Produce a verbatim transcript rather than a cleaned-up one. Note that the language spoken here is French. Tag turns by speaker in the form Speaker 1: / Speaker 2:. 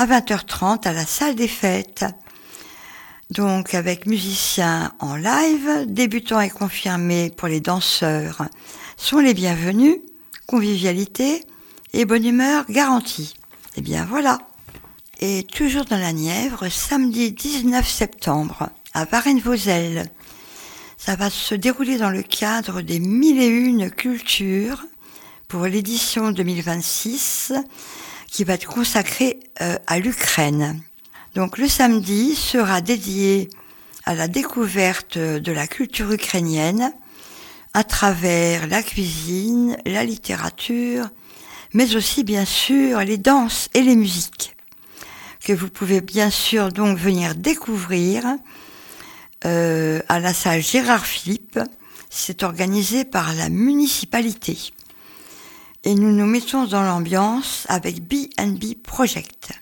Speaker 1: à vingt heures trente à la salle des fêtes. Donc avec musiciens en live, débutants et confirmés pour les danseurs sont les bienvenus, convivialité et bonne humeur garantie. Et bien voilà. Et toujours dans la Nièvre, samedi dix-neuf septembre, à Varennes-Vauzelles. Ça va se dérouler dans le cadre des mille et une cultures pour l'édition deux mille vingt-six qui va être consacrée euh, à l'Ukraine. Donc le samedi sera dédié à la découverte de la culture ukrainienne à travers la cuisine, la littérature, mais aussi bien sûr les danses et les musiques que vous pouvez bien sûr donc venir découvrir euh, à la salle Gérard Philippe. C'est organisé par la municipalité. Et nous nous mettons dans l'ambiance avec B and B Project.